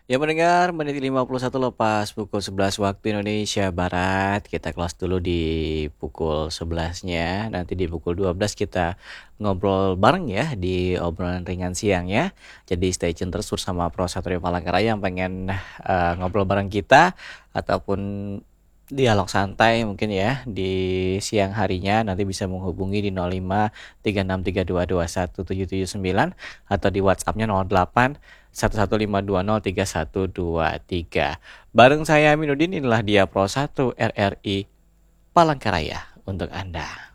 Ya mendengar menit 51 lepas pukul 11 waktu Indonesia Barat. Kita kelas dulu di pukul 11-nya. Nanti di pukul 12 kita ngobrol bareng ya di obrolan ringan siang ya. Jadi stay tune terus bersama Pro Satrio Palangkaraya yang pengen ngobrol bareng kita ataupun dialog santai mungkin ya di siang harinya nanti bisa menghubungi di 053632217779 atau di WhatsApp-nya 08 115203123. Bareng saya Aminuddin, inilah dia Pro 1 RRI Palangkaraya untuk Anda.